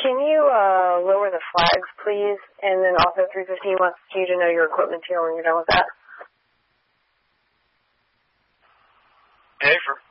Can you lower the flags, please? And then also 315 wants you to know your equipment's here when you're done with that. Okay, for